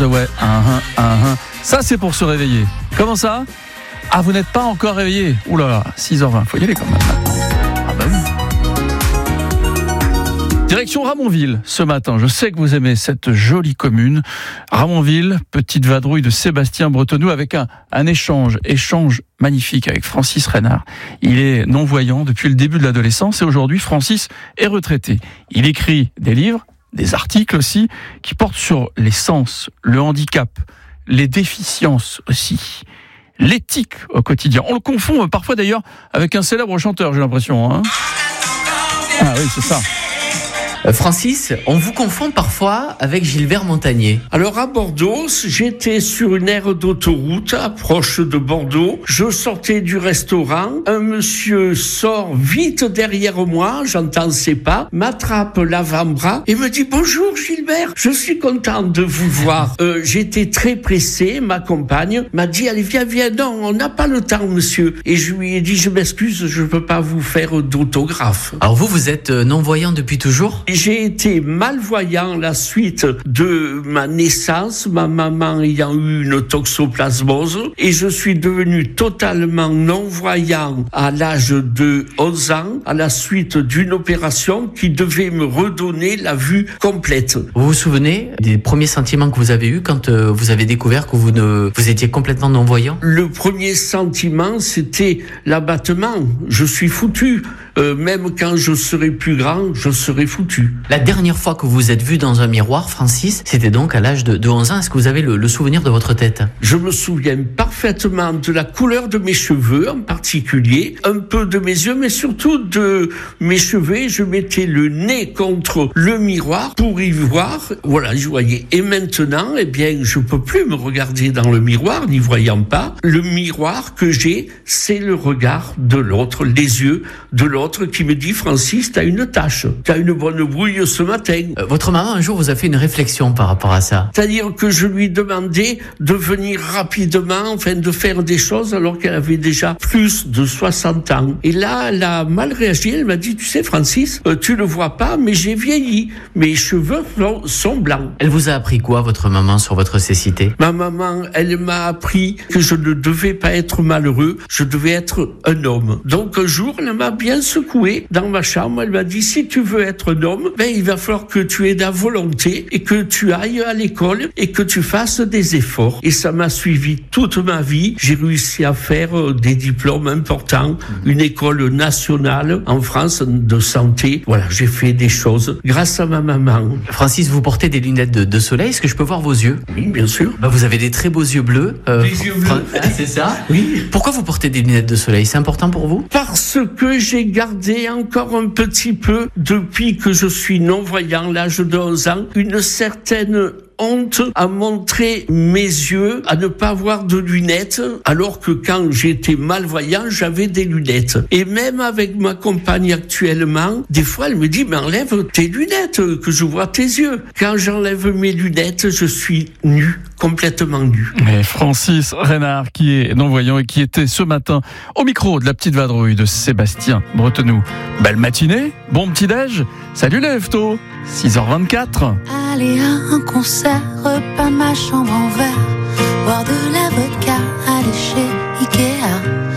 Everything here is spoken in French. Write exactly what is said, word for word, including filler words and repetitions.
de ouais. Uh-huh, uh-huh. Ça, c'est pour se réveiller. Comment ça ? Ah, vous n'êtes pas encore réveillé ? Ouh là là, six heures vingt, faut y aller quand même. Ah bah oui. Direction Ramonville ce matin. Je sais que vous aimez cette jolie commune. Ramonville, petite vadrouille de Sébastien Bretonneau avec un, un échange, échange magnifique avec Francis Reynard. Il est non-voyant depuis le début de l'adolescence et aujourd'hui, Francis est retraité. Il écrit des livres, des articles aussi, qui portent sur les sens, le handicap, les déficiences aussi, l'éthique au quotidien. On le confond parfois d'ailleurs avec un célèbre chanteur, j'ai l'impression. Hein ah oui, c'est ça. Francis, on vous confond parfois avec Gilbert Montagnier. Alors à Bordeaux, j'étais sur une aire d'autoroute, proche de Bordeaux. Je sortais du restaurant. Un monsieur sort vite derrière moi, j'entends ses pas, m'attrape l'avant-bras et me dit « Bonjour Gilbert, je suis content de vous voir. Euh, » J'étais très pressé, ma compagne m'a dit « Allez, viens, viens, non, on n'a pas le temps, monsieur. » Et je lui ai dit « Je m'excuse, je ne peux pas vous faire d'autographe. » Alors vous, vous êtes non-voyant depuis toujours ? J'ai été malvoyant la suite de ma naissance, ma maman ayant eu une toxoplasmose, et je suis devenu totalement non-voyant à l'âge de onze ans, à la suite d'une opération qui devait me redonner la vue complète. Vous vous souvenez des premiers sentiments que vous avez eus quand euh, vous avez découvert que vous, ne, vous étiez complètement non-voyant ? Le premier sentiment, c'était l'abattement. Je suis foutu. Euh, même quand je serai plus grand, je serai foutu. La dernière fois que vous vous êtes vu dans un miroir, Francis, c'était donc à l'âge de, de onze ans. Est-ce que vous avez le, le souvenir de votre tête ? Je me souviens parfaitement de la couleur de mes cheveux en particulier, un peu de mes yeux, mais surtout de mes cheveux. Je mettais le nez contre le miroir pour y voir. Voilà, je voyais. Et maintenant, eh bien, je peux plus me regarder dans le miroir, n'y voyant pas. Le miroir que j'ai, c'est le regard de l'autre, les yeux de l'autre qui me dit « Francis, t'as une tache, t'as une bonne brouille ce matin. » euh, Votre maman, un jour, vous a fait une réflexion par rapport à ça. C'est-à-dire que je lui demandais de venir rapidement, enfin de faire des choses alors qu'elle avait déjà plus de soixante ans. Et là, elle a mal réagi, elle m'a dit « Tu sais Francis, euh, tu le vois pas, mais j'ai vieilli, mes cheveux sont, sont blancs. » Elle vous a appris quoi, votre maman, sur votre cécité ? Ma maman, elle m'a appris que je ne devais pas être malheureux, je devais être un homme. Donc un jour, elle m'a bien secoué dans ma chambre, elle m'a dit « Si tu veux être un homme, ben, il va falloir que tu aies de la volonté et que tu ailles à l'école et que tu fasses des efforts. » Et ça m'a suivi toute ma vie. J'ai réussi à faire des diplômes importants, une école nationale en France de santé. Voilà, j'ai fait des choses grâce à ma maman. Francis, vous portez des lunettes de, de soleil. Est-ce que je peux voir vos yeux ? Oui, bien sûr. Bah, vous avez des très beaux yeux bleus. Euh, des yeux bleus. Ah, c'est ça ? Oui. Pourquoi vous portez des lunettes de soleil ? C'est important pour vous ? Parce que j'ai gardé encore un petit peu, depuis que je suis non-voyant, l'âge de onze ans, une certaine honte à montrer mes yeux, à ne pas avoir de lunettes, alors que quand j'étais malvoyant, j'avais des lunettes. Et même avec ma compagne actuellement, des fois elle me dit « Mais enlève tes lunettes, que je vois tes yeux. » Quand j'enlève mes lunettes, je suis nu, complètement nu. Et Francis Reynard, qui est non-voyant et qui était ce matin au micro de la petite vadrouille de Sébastien Bretonneau. Belle matinée, bon petit-déj, salut les F-to, six heures vingt-quatre. Aller à un concert, repeindre ma chambre en verre, boire de la vodka, aller chez Ikea.